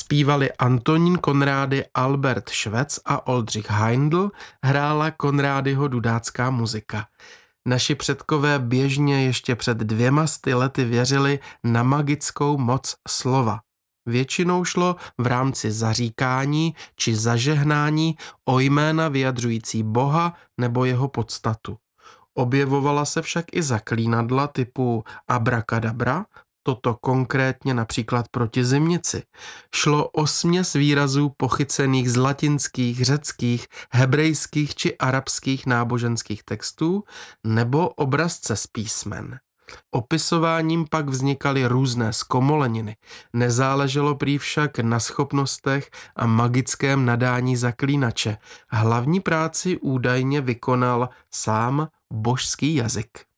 Zpívali Antonín Konrády, Albert Švec a Oldřich Heindl, hrála Konrádyho dudácká muzika. Naši předkové běžně ještě před 200 lety věřili na magickou moc slova. Většinou šlo v rámci zaříkání či zažehnání o jména vyjadřující Boha nebo jeho podstatu. Objevovala se však i zaklínadla typu abrakadabra, toto konkrétně například proti zimnici. Šlo o směs výrazů pochycených z latinských, řeckých, hebrejských či arabských náboženských textů nebo obrazce z písmen. Opisováním pak vznikaly různé zkomoleniny. Nezáleželo prý však na schopnostech a magickém nadání zaklínače. Hlavní práci údajně vykonal sám božský jazyk.